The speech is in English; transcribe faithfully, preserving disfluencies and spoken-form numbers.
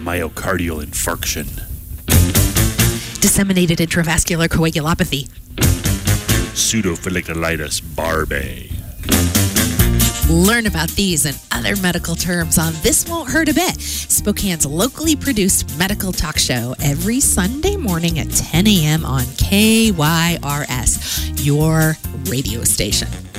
myocardial infarction. Disseminated intravascular coagulopathy. Pseudofolliculitis barbae. Learn about these and other medical terms on This Won't Hurt a Bit, Spokane's locally produced medical talk show every Sunday morning at ten a.m. on K Y R S, your radio station.